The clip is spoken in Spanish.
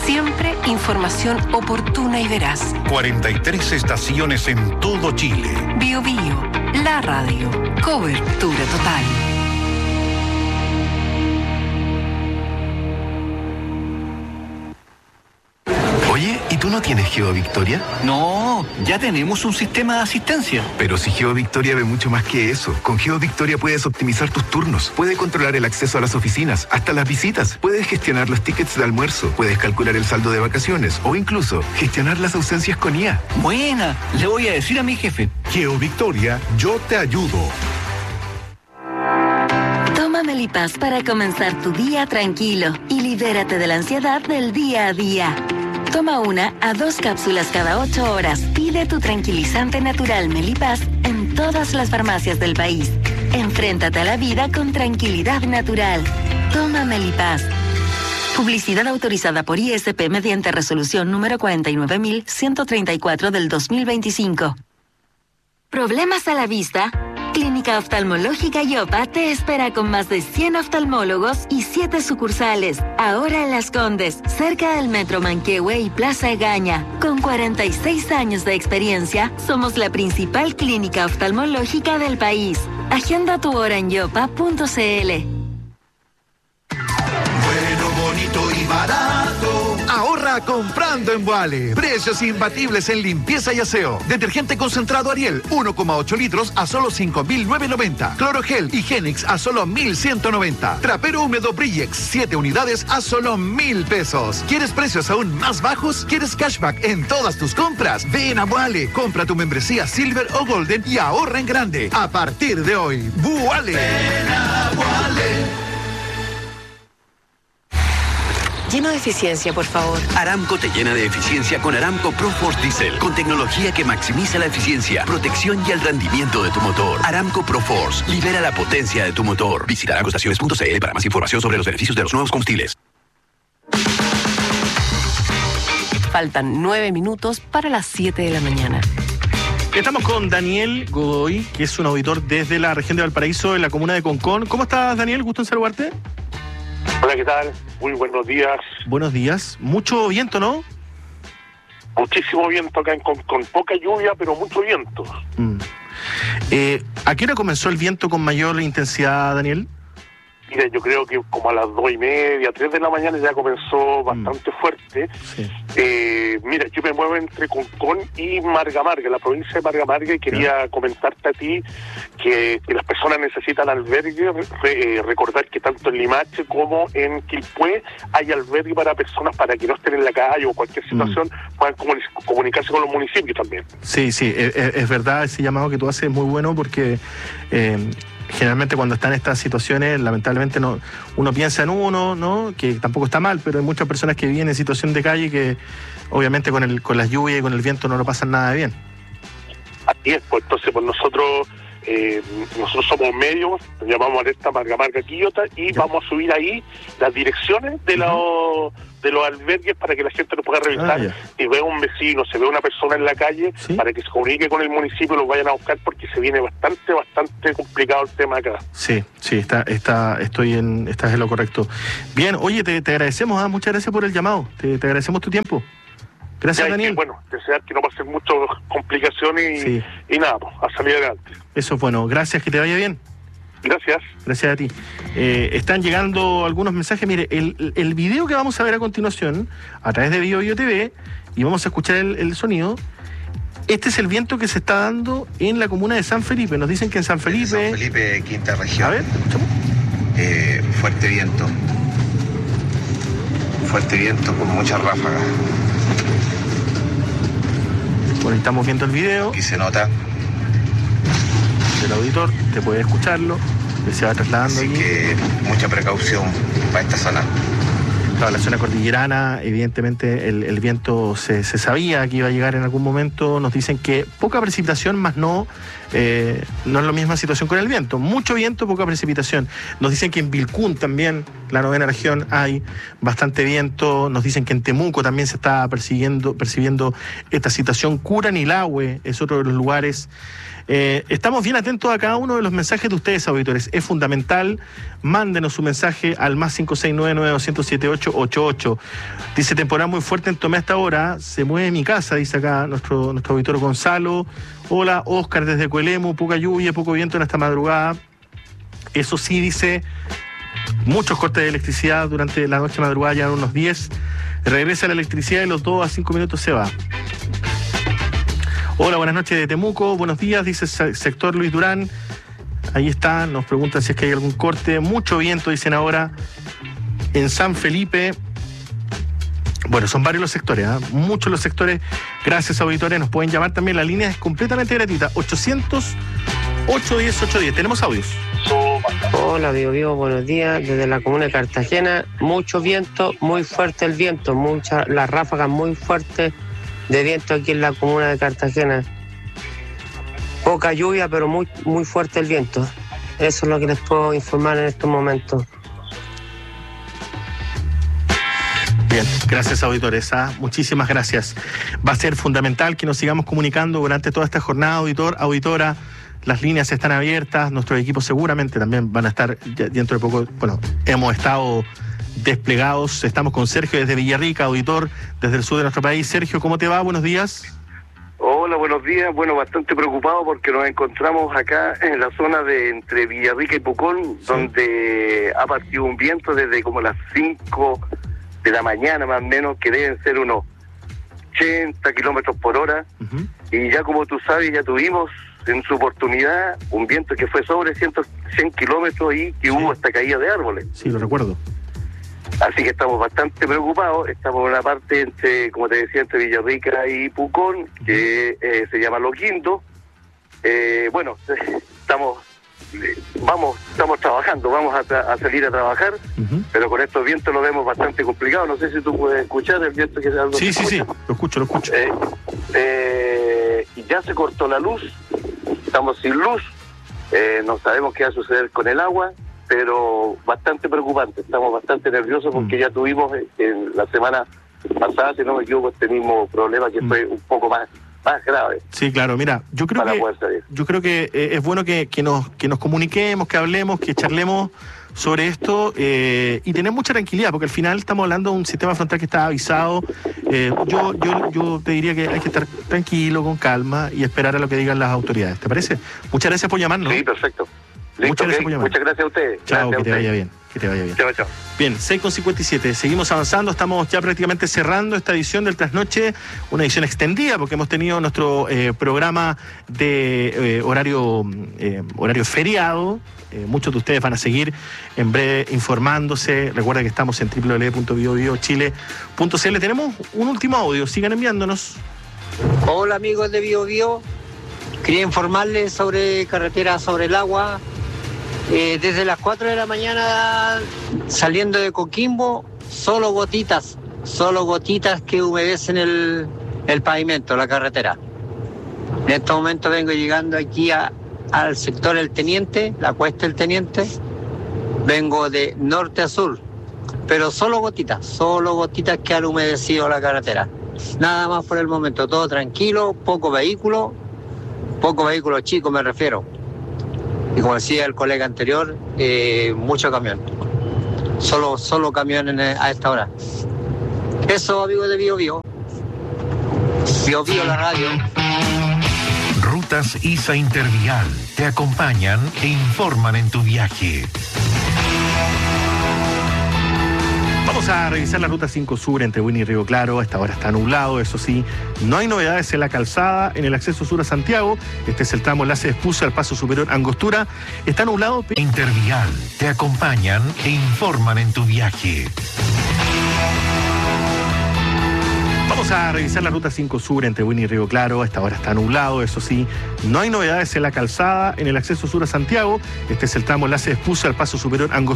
Siempre información oportuna y veraz. 43 estaciones en todo Chile. Bio Bio, la radio. Cobertura total. Oye, ¿y tú no tienes GeoVictoria? No, ya tenemos un sistema de asistencia. Pero si GeoVictoria ve mucho más que eso. Con GeoVictoria puedes optimizar tus turnos, puedes controlar el acceso a las oficinas, hasta las visitas, puedes gestionar los tickets de almuerzo, puedes calcular el saldo de vacaciones o incluso gestionar las ausencias con IA. Buena, le voy a decir a mi jefe. GeoVictoria, yo te ayudo. Toma Melipaz para comenzar tu día tranquilo y libérate de la ansiedad del día a día. Toma 1 a 2 cápsulas cada 8 horas. Pide tu tranquilizante natural Melipaz en todas las farmacias del país. Enfréntate a la vida con tranquilidad natural. Toma Melipaz. Publicidad autorizada por ISP mediante resolución número 49134 del 2025. ¿Problemas a la vista? Clínica Oftalmológica Yopa te espera con más de 100 oftalmólogos y 7 sucursales. Ahora en Las Condes, cerca del Metro Manquehue y Plaza Egaña. Con 46 años de experiencia, somos la principal clínica oftalmológica del país. Agenda tu hora en yopa.cl. Bueno, bonito y barato. Ahorra comprando en Boale. Precios imbatibles en limpieza y aseo. Detergente concentrado Ariel, 1,8 litros a solo 5.990. Clorogel y Genix a solo 1.190. Trapero húmedo Brillex, 7 unidades a solo 1.000 pesos. ¿Quieres precios aún más bajos? ¿Quieres cashback en todas tus compras? Ven a Boale, compra tu membresía Silver o Golden y ahorra en grande. A partir de hoy, Boale. Ven a Boale. Lleno de eficiencia, por favor. Aramco te llena de eficiencia con Aramco ProForce Diesel, con tecnología que maximiza la eficiencia, protección y el rendimiento de tu motor. Aramco ProForce, libera la potencia de tu motor. Visita aramcoestaciones.cl para más información sobre los beneficios de los nuevos combustibles. Faltan 9 minutos para las 7 de la mañana. Estamos con Daniel Godoy, que es un auditor desde la región de Valparaíso, en la comuna de Concón. ¿Cómo estás, Daniel? Gusto en saludarte. Hola, ¿qué tal? Muy buenos días. Buenos días. Mucho viento, ¿no? Muchísimo viento acá con poca lluvia, pero mucho viento. ¿A qué hora comenzó el viento con mayor intensidad, Daniel? Mira, yo creo que como a las 2:30, 3 de la mañana ya comenzó bastante fuerte. Sí. Mira, yo me muevo entre Concón y Marga Marga, la provincia de Marga Marga, y quería comentarte a ti que las personas necesitan albergue, recordar que tanto en Limache como en Quilpué hay albergue para personas para que no estén en la calle o cualquier situación, puedan comunicarse con los municipios también. Sí, es verdad, ese llamado que tú haces es muy bueno porque... generalmente cuando están estas situaciones, lamentablemente uno piensa en uno, ¿no? Que tampoco está mal, pero hay muchas personas que viven en situación de calle que obviamente con las lluvias y con el viento no lo pasan nada bien. Así es, pues entonces nosotros somos medios, nos llamamos Alerta Marga Marga Quillota y vamos a subir ahí las direcciones de los albergues para que la gente lo pueda revisar. Si ve un vecino, se ve una persona en la calle, para que se comunique con el municipio y los vayan a buscar, porque se viene bastante complicado el tema acá. Sí, estás en lo correcto. Bien, oye, te agradecemos, muchas gracias por el llamado, te agradecemos tu tiempo. Gracias, Daniel. Bueno, desear que no pasen muchas complicaciones y nada, pues, a salir adelante. Eso es bueno, gracias, que te vaya bien. Gracias. Gracias a ti. Están llegando algunos mensajes. Mire, el video que vamos a ver a continuación, a través de Bio Bio TV, y vamos a escuchar el sonido. Este es el viento que se está dando en la comuna de San Felipe. Nos dicen que en San Felipe... San Felipe, quinta región. A ver, escuchamos. Fuerte viento con muchas ráfagas. Bueno, estamos viendo el video. Aquí se nota. El auditor, te puede escucharlo, él se va trasladando. Así que mucha precaución para esta zona. Claro, la zona cordillerana, evidentemente el viento se sabía que iba a llegar en algún momento. Nos dicen que poca precipitación, más no no es la misma situación con el viento. Mucho viento, poca precipitación. Nos dicen que en Vilcún también, la 9ª región, hay bastante viento. Nos dicen que en Temuco también se está percibiendo esta situación. Curanilahue es otro de los lugares. Estamos bien atentos a cada uno de los mensajes de ustedes, auditores. Es fundamental. Mándenos su mensaje al más 569-900-7888. Dice, temporada muy fuerte en Tomé hasta ahora. Se mueve mi casa, dice acá nuestro auditor Gonzalo. Hola, Oscar desde Coelemu. Poca lluvia, poco viento en esta madrugada. Eso sí, dice, muchos cortes de electricidad durante la noche madrugada, ya unos 10. Regresa la electricidad y los 2 a 5 minutos se va. Hola, buenas noches de Temuco, buenos días, dice sector Luis Durán. Ahí está, nos preguntan si es que hay algún corte. Mucho viento, dicen ahora, en San Felipe. Bueno, son varios los sectores, muchos los sectores. Gracias, auditores, nos pueden llamar también. La línea es completamente gratuita, 800-810-810. ¿Tenemos audios? Hola, Bio, buenos días. Desde la comuna de Cartagena, mucho viento, muy fuerte el viento, las ráfagas muy fuertes de viento aquí en la comuna de Cartagena. Poca lluvia, pero muy, muy fuerte el viento. Eso es lo que les puedo informar en estos momentos. Bien, gracias, auditores. Muchísimas gracias. Va a ser fundamental que nos sigamos comunicando durante toda esta jornada, auditora. Las líneas están abiertas, nuestros equipos seguramente también van a estar dentro de poco. Bueno, hemos estado desplegados. Estamos con Sergio desde Villarrica, auditor desde el sur de nuestro país. Sergio, ¿cómo te va? Buenos días. Hola, buenos días. Bueno, bastante preocupado porque nos encontramos acá en la zona de entre Villarrica y Pucón, donde ha partido un viento desde como las 5 de la mañana más o menos, que deben ser unos 80 kilómetros por hora. Y ya como tú sabes, ya tuvimos en su oportunidad un viento que fue sobre 100 kilómetros y que hubo hasta caída de árboles. Sí, lo recuerdo. Así que estamos bastante preocupados. Estamos en una parte entre, como te decía, entre Villarrica y Pucón, que se llama Loquindo. Bueno, estamos trabajando, vamos a salir a trabajar, pero con estos vientos lo vemos bastante complicado. No sé si tú puedes escuchar el viento que se da. Sí, lo escucho. Y ya se cortó la luz, estamos sin luz, no sabemos qué va a suceder con el agua, pero bastante preocupante. Estamos bastante nerviosos porque ya tuvimos en la semana pasada, si no me equivoco, este mismo problema que fue un poco más grave. Sí, claro, mira, yo creo que es bueno que nos comuniquemos, que hablemos, que charlemos sobre esto y tener mucha tranquilidad, porque al final estamos hablando de un sistema frontal que está avisado. Yo te diría que hay que estar tranquilo, con calma y esperar a lo que digan las autoridades. ¿Te parece? Muchas gracias por llamarnos. Sí, perfecto. Listo, muchas gracias por llamar. Muchas gracias a ustedes. Chao, que te vaya bien. Chao. Bien, 6:57, seguimos avanzando, estamos ya prácticamente cerrando esta edición del Trasnoche, una edición extendida porque hemos tenido nuestro programa de horario feriado. Muchos de ustedes van a seguir en breve informándose. Recuerda que estamos en www.biobiochile.cl. Tenemos un último audio, sigan enviándonos. Hola, amigos de BioBio. Quería informarles sobre carretera sobre el agua. Desde las 4 de la mañana, saliendo de Coquimbo, solo gotitas que humedecen el pavimento, la carretera. En este momento vengo llegando aquí al sector El Teniente, la cuesta El Teniente. Vengo de norte a sur, pero solo gotitas que han humedecido la carretera. Nada más por el momento, todo tranquilo, poco vehículo chico me refiero. Y como decía el colega anterior, mucho camión. Solo camión a esta hora. Eso, amigos de BioBio. BioBio, la radio. Rutas ISA Intervial te acompañan e informan en tu viaje. Vamos a revisar la ruta 5 Sur entre Buin y Río Claro. A esta hora está nublado, eso sí. No hay novedades en la calzada, en el acceso sur a Santiago. Este es el tramo enlace de Espucio al paso superior Angostura. Está nublado. Intervial te acompañan e informan en tu viaje. Vamos a revisar la ruta 5 Sur entre Buin y Río Claro. A esta hora está nublado, eso sí. No hay novedades en la calzada, en el acceso sur a Santiago. Este es el tramo enlace de Espucio al paso superior Angostura.